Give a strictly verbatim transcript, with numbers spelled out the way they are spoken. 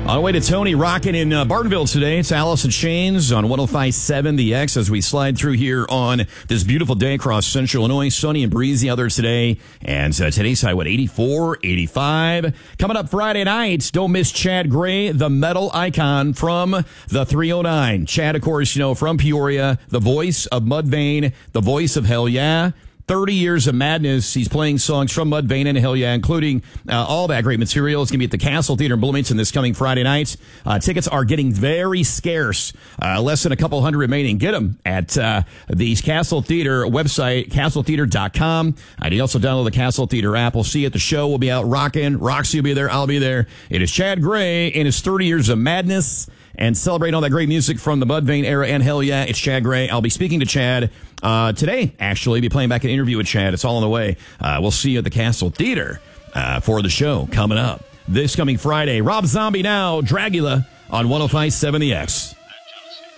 On the way to Tony rocking in uh, Bartonville today. It's Alice in Chains on one oh five point seven The X as we slide through here on this beautiful day across central Illinois. Sunny and breezy out there today. And uh, today's high, what, eighty-four, eighty-five. Coming up Friday night, don't miss Chad Gray, the metal icon from the three oh nine. Chad, of course, you know, from Peoria, the voice of Mudvayne, the voice of Hell Yeah. thirty years of madness. He's playing songs from Mudvayne and Hell Yeah, including uh, all that great material. It's going to be at the Castle Theater in Bloomington this coming Friday night. Uh, tickets are getting very scarce. Uh, less than a couple hundred remaining. Get them at uh, the Castle Theater website, castle theater dot com. Uh, you also download the Castle Theater app. We'll see you at the show. We'll be out rocking. Roxy will be there. I'll be there. It is Chad Gray in his thirty years of madness. And celebrate all that great music from the Mudvayne era and Hell Yeah, it's Chad Gray. I'll be speaking to Chad uh, today, actually. Be playing back an interview with Chad. It's all on the way. Uh, we'll see you at the Castle Theater uh, for the show coming up this coming Friday. Rob Zombie now, Dragula on one oh five point seven The X.